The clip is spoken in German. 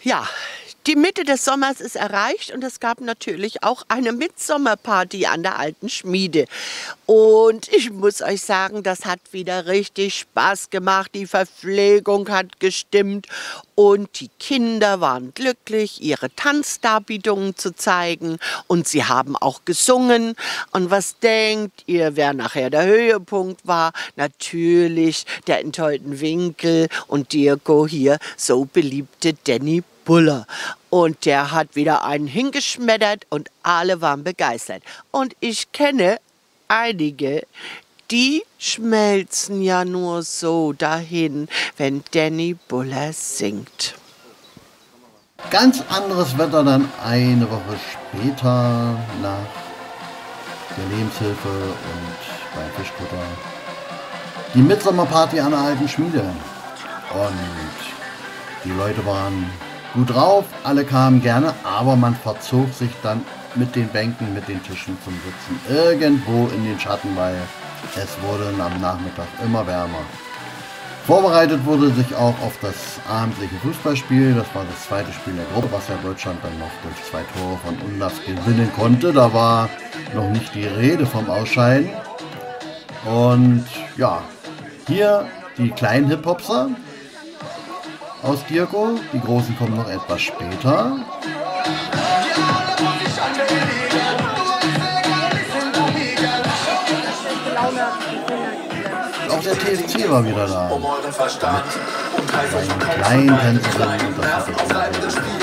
Ja, die Mitte des Sommers ist erreicht und es gab natürlich auch eine Mitsommerparty an der alten Schmiede. Und ich muss euch sagen, das hat wieder richtig Spaß gemacht. Die Verpflegung hat gestimmt und die Kinder waren glücklich, ihre Tanzdarbietungen zu zeigen. Und sie haben auch gesungen. Und was denkt ihr, wer nachher der Höhepunkt war? Natürlich der in Teutenwinkel und Dirko hier, so beliebte Danny Buller. Und der hat wieder einen hingeschmettert und alle waren begeistert. Und ich kenne einige, die schmelzen ja nur so dahin, wenn Danny Buller singt. Ganz anderes Wetter dann eine Woche später nach der Lebenshilfe und beim Fischkutter. Die Mitsommerparty an der alten Schmiede. Und die Leute waren gut drauf, alle kamen gerne, aber man verzog sich dann mit den Bänken, mit den Tischen zum Sitzen irgendwo in den Schatten, weil es wurde am Nachmittag immer wärmer. Vorbereitet wurde sich auch auf das abendliche Fußballspiel. Das war das zweite Spiel der Gruppe, was ja Deutschland dann noch durch 2 Tore von Undas gewinnen konnte. Da war noch nicht die Rede vom Ausscheiden. Und ja, hier die kleinen Hip-Hopser aus Dirko. Die großen kommen noch etwas später. Auch der TFC war wieder da. Mit seinen kleinen Tänzerinnen und das hat